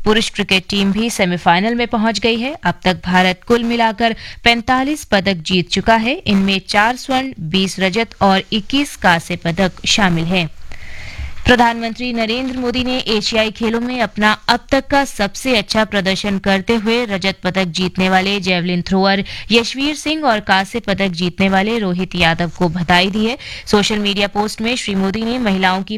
पुरुष cricket team भी semifinal में पहुंच गई है। अब तक भारत कुल मिलाकर 45 पदक जीत चुका है। इनमें 4 स्वर्ण, 20 रजत और 21 कांस्य पदक शामिल हैं। प्रधानमंत्री नरेंद्र मोदी ने एशियाई खेलों में अपना अब तक का सबसे अच्छा प्रदर्शन करते हुए रजत पदक जीतने वाले जेवलिन थ्रोअर यशवीर सिंह और कांस्य पदक जीतने वाले रोहित यादव को बधाई दी है। सोशल मीडिया पोस्ट में श्री मोदी ने महिलाओं की